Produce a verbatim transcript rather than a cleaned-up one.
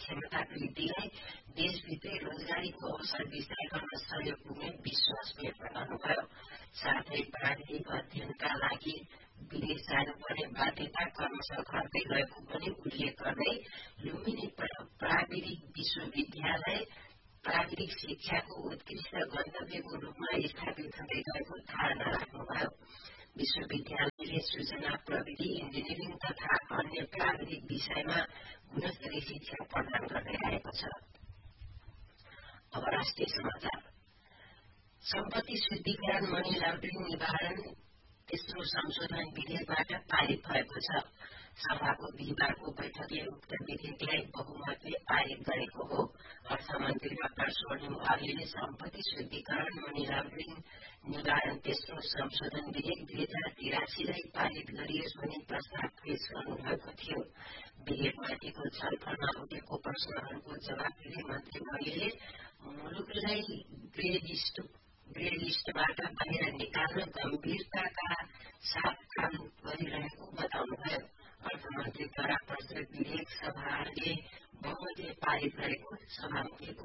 क्षमता वृद्धिलाई देशभित्रै रोजगारीको अवसर विस्तार गर्न सहयोग पुग्ने विश्वास व्यक्त गर्नुभयो। साथै प्राविधिक अध्ययनका लागि विदेश जानुपर्ने बाध्यता क्रमशः घट्दै गएको पनि उल्लेख गर्दै लुम्बिनी प्राविधिक विश्वविद्यालय प्राविधिक शिक्षाको उत्कृष्ट गन्तव्यको रूपमा स्थापित हुँदै गएको धारणा राख्नुभयो। विश्वविद्यालयले सूचना प्रविधि इन्जिनियरिङ तथा अन्य प्राविधिक विषयमा गुणस्तरीय शिक्षा प्रदान गर्दै आएको छ। अब राष्ट्रिय समाचार। सम्पत्ति शुद्धिकरण मनी लन्ड्रिङ निवारण तेस्रो संशोधन विधेयकबाट पारित भएको छ। सभाको बिहिबारको बैठकले उक्त विधेयकलाई बहुमतले पारित गरेको हो। अर्थमन्त्री डाक्टर स्वर्णिम वाग्लेले सम्पत्ति शुद्धिकरण मनी लन्ड्रिङ निवारण तेस्रो संशोधन विधेयक दुई हजार तिरासीलाई पारित गरियोस् भनी प्रस्ताव पेश गर्नुभएको थियो। विधेयकमाथिको छलफलमा उठेको प्रश्नहरूको जवाब दिँदै मन्त्री वाग्लेले मुलुकलाई ग्रे लिस्ट ग्रे लिस्टबाट बाहिर निकाल्न गम्भीरताका साथ काम गरिरहेको बताउनुभयो। अर्थमन्त्रीद्वारा प्रस्तुत विधेयक सभाले बहुमतले पारित गरेको सभामुखले